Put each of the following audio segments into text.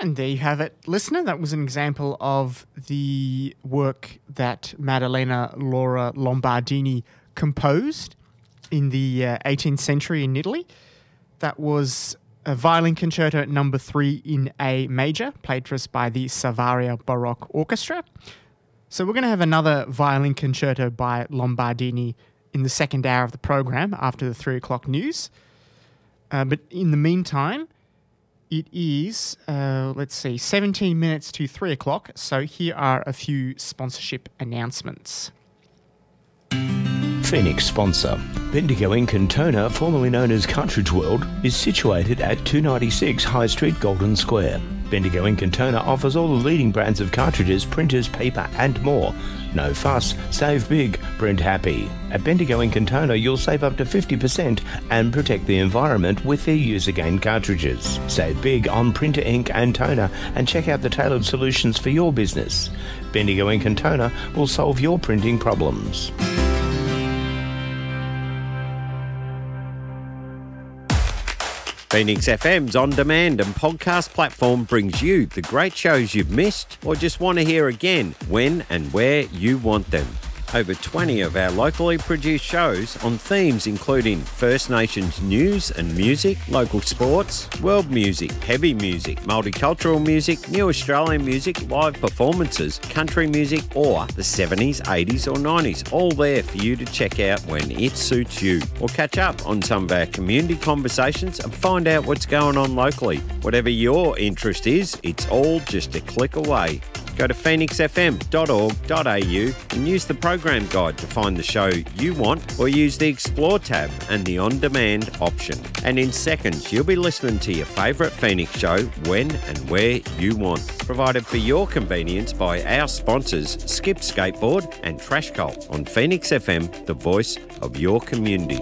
And there you have it, listener. That was an example of the work that Maddalena Laura Lombardini composed in the 18th century in Italy. That was a violin concerto number 3 in A major, played for us by the Savaria Baroque Orchestra. So we're going to have another violin concerto by Lombardini in the second hour of the program after the 3 o'clock news. But in the meantime, it is, 17 minutes to 3 o'clock. So here are a few sponsorship announcements. Phoenix sponsor. Bendigo Ink and Toner, formerly known as Cartridge World, is situated at 296 High Street, Golden Square. Bendigo Ink and Toner offers all the leading brands of cartridges, printers, paper and more. No fuss, save big, print happy. At Bendigo Ink and Toner, you'll save up to 50% and protect the environment with their use-again cartridges. Save big on printer ink and toner and check out the tailored solutions for your business. Bendigo Ink and Toner will solve your printing problems. Phoenix FM's on-demand and podcast platform brings you the great shows you've missed or just want to hear again when and where you want them. Over 20 of our locally produced shows on themes including First Nations news and music, local sports, world music, heavy music, multicultural music, new Australian music, live performances, country music or the 70s, 80s or 90s. All there for you to check out when it suits you. Or catch up on some of our community conversations and find out what's going on locally. Whatever your interest is, it's all just a click away. Go to phoenixfm.org.au and use the program guide to find the show you want, or use the Explore tab and the On-Demand option. And in seconds, you'll be listening to your favourite Phoenix show when and where you want. Provided for your convenience by our sponsors, Skip Skateboard and Trash Cult on Phoenix FM, the voice of your community.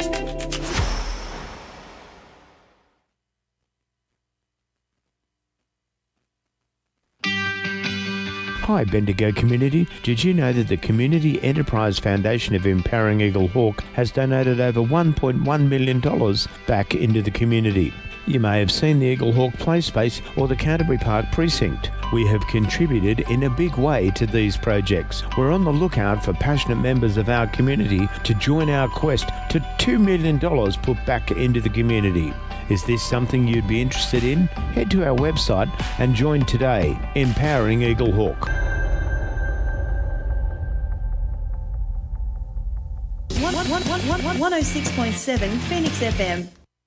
Hi Bendigo community, did you know that the Community Enterprise Foundation of Empowering Eagle Hawk has donated over $1.1 million back into the community? You may have seen the Eagle Hawk Play Space or the Canterbury Park Precinct. We have contributed in a big way to these projects. We're on the lookout for passionate members of our community to join our quest to $2 million put back into the community. Is this something you'd be interested in? Head to our website and join today. Empowering Eagle Hawk. 106.7 Phoenix FM.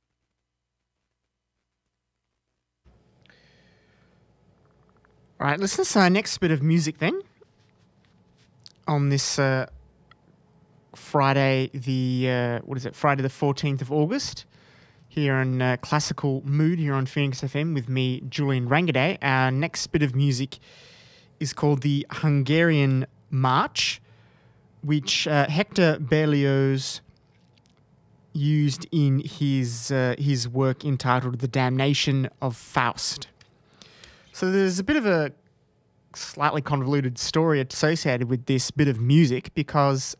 All right, let's listen to our next bit of music then. On this Friday, Friday the 14th of August. Here in Classical Mood here on Phoenix FM with me, Julian Rangaday. Our next bit of music is called the Hungarian March, which Hector Berlioz used in his work entitled The Damnation of Faust. So there's a bit of a slightly convoluted story associated with this bit of music because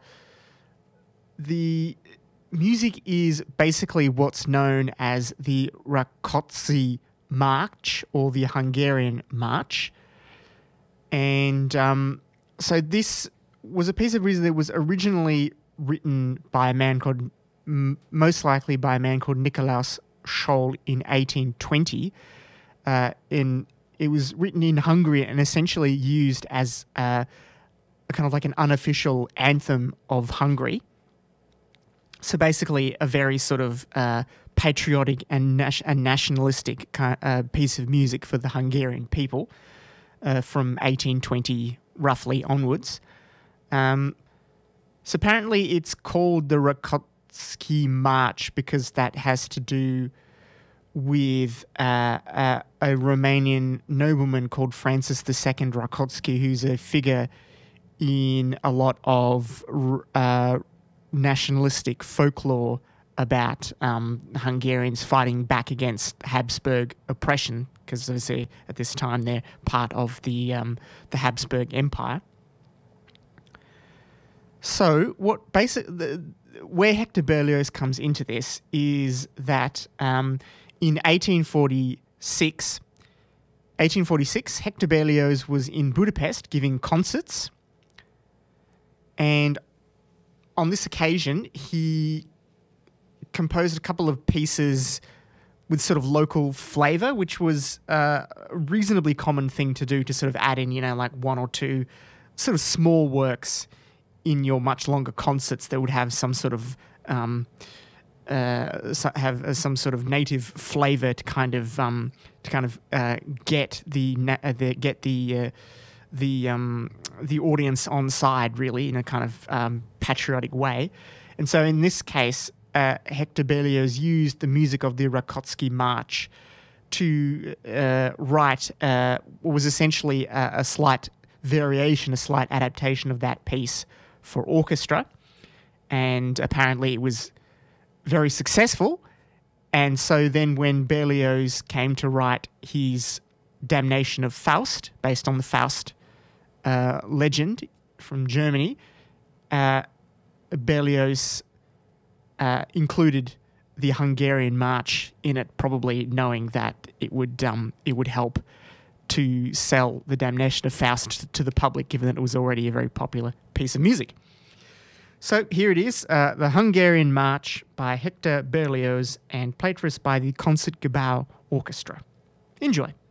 the music is basically what's known as the Rákóczi March or the Hungarian March. And so this was a piece of music that was originally written by a man called, most likely by a man called Nikolaus Scholl in 1820. It was written in Hungary and essentially used as a kind of like an unofficial anthem of Hungary. So basically a very sort of patriotic and nationalistic piece of music for the Hungarian people from 1820 roughly onwards. So apparently it's called the Rákóczi March because that has to do with a Romanian nobleman called Francis II Rákóczi, who's a figure in a lot of nationalistic folklore about Hungarians fighting back against Habsburg oppression, because obviously at this time they're part of the Habsburg Empire. So where Hector Berlioz comes into this is that in 1846 1846, Hector Berlioz was in Budapest giving concerts, and on this occasion, he composed a couple of pieces with sort of local flavour, which was a reasonably common thing to do, to sort of add in, like one or two sort of small works in your much longer concerts that would have some sort of some sort of native flavour to kind of get the audience on side, really, in a kind of patriotic way. And so in this case, Hector Berlioz used the music of the Rakoczy March to write what was essentially a slight variation, a slight adaptation of that piece for orchestra. And apparently it was very successful. And so then when Berlioz came to write his Damnation of Faust, based on the Faust legend from Germany, Berlioz included the Hungarian March in it, probably knowing that it would help to sell the Damnation of Faust to the public, given that it was already a very popular piece of music. So here it is, the Hungarian March by Hector Berlioz, and played for us by the Concertgebouw Orchestra. Enjoy.